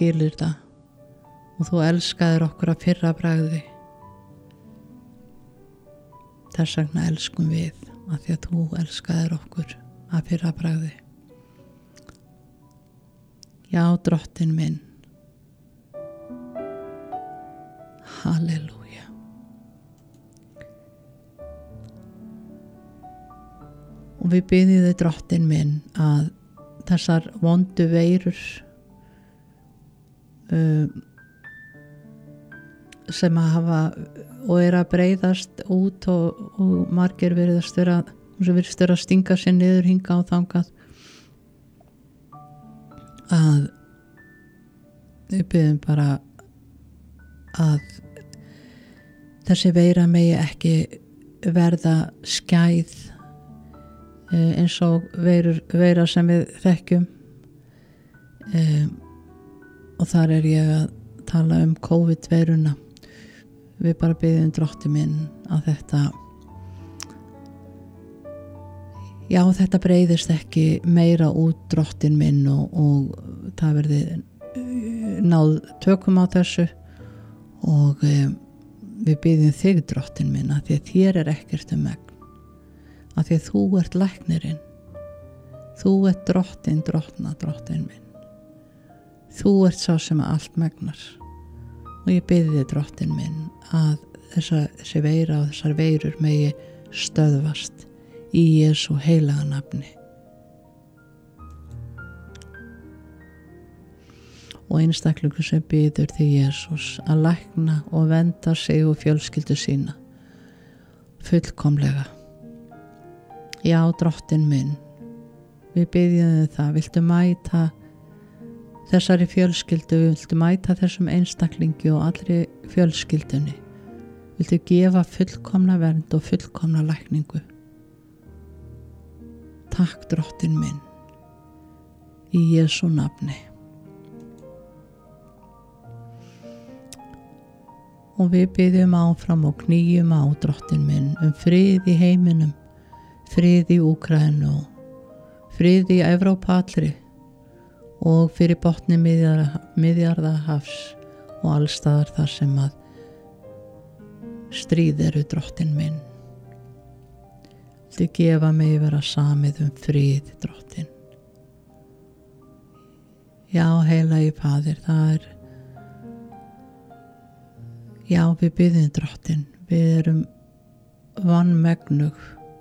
skilir það og þú elskaðir okkur að fyrra bragði. Þess vegna elskum við að því að þú elskaðir okkur að fyrra bragði. Já, Drottinn minn. Halleluja. Og við biðjum þig, Drottinn minn, að þessar vondu veirur sem að hafa og er að breiðast út og margir virðast vera að stinga sér niður hinga og þangað, að við biðjum bara að þessi veira megi ekki verða skæð eins og veira sem við þekkjum, og þar er ég að tala um COVID-veiruna. Við bara biðjum Drottinn minn að þetta breiðist ekki meira út, Drottinn minn, og það verði náð tökum á þessu, og við biðjum þig, Drottinn minn, að því að þér er ekkert megn, að því að þú ert læknirinn, þú ert Drottinn minn, þú ert sá sem að allt megnar, og ég biðji þig, Drottinn minn, að þessi veira og þessar veirur megi stöðvast í Jesú heilaga nafni. Og einstaklingur sem biður þig, Jesús, að lækna og vernda sig og fjölskyldu sína fullkomlega. Já, Drottinn minn, við biðjum þig það, viltu mæta þessari fjölskyldu, viltu mæta þessum einstaklingi og allri fjölskyldunni, viltu gefa fullkomna vernd og fullkomna lækningu. Takk, Drottinn minn, í Jesú nafni. Og við biðjum áfram og knýjum á, Drottinn minn, frið í heiminum, frið í Úkraínu, frið í Evrópu allri og fyrir botni Miðjarðarhafs og allstaðar þar sem að stríð eru, Drottinn minn. Viltu gefa mig vera samið frið, Drottinn. Já, heilagi Faðir, já, við biðjum, Drottinn, við erum vanmegnug.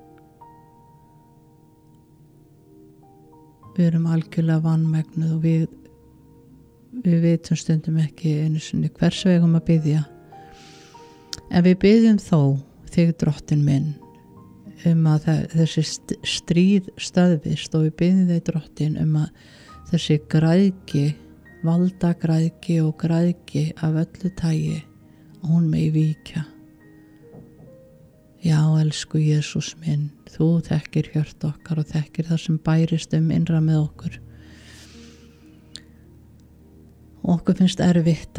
Við erum algjörlega vanmegnuð og við vitum stundum ekki einu sinni hvers vegum að biðja. En við biðjum þó þig, Drottinn minn, að þessi stríð stöðvist, og við biðjum þig, Drottinn, að þessi græðgi, valdagræðgi og græðgi af öllu tagi, hún megi víkja. Já, elsku Jesús minn, þú þekkir hjört okkar og þekkir það sem bærist innra með okkur. Og okkur finnst erfitt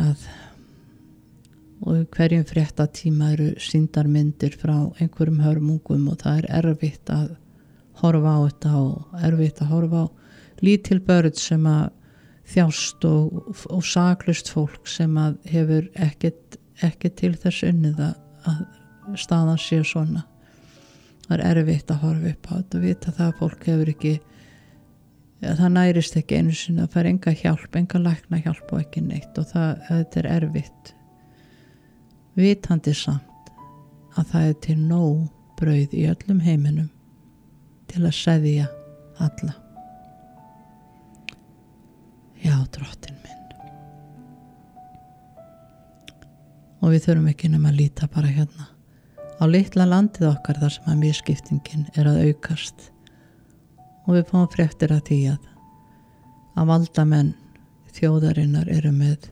og hverjum fréttatíma eru sýndar myndir frá einhverjum hörmungum, og það er erfitt að horfa á þetta og erfitt að horfa á lítil börn sem að þjást og saklaust fólk sem að hefur ekkert til þess unnið að staðan sé svona. Það er erfitt að horfa upp á þetta og vita það að fólk hefur ekki, það nærist ekki einu sinni, það fær enga hjálp, enga lækna hjálp og ekki neitt, og þetta er erfitt, vitandi samt að það er til nóg brauð í öllum heiminum til að seðja alla. Já, Drottinn minn. Og við þurfum ekki nema að líta bara hérna á litla landið okkar þar sem að misskiptingin er að aukast, og við fáum fréttir af því að valdamenn þjóðarinnar eru með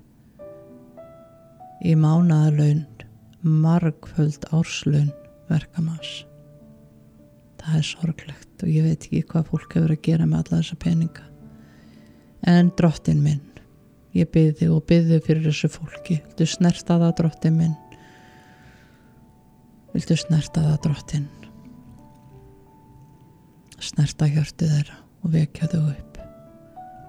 í mánaðarlaun margföld árslaun verkamanns. Það er sorglegt og ég veit ekki hvað fólk hefur að gera með alla þessa peninga. En Drottinn minn, ég bið þig og bið þig fyrir þessu fólki. Viltu snerta það, Drottinn minn? Viltu snerta það, Drottinn? Snerta hjörtu þeirra og vekja þau upp.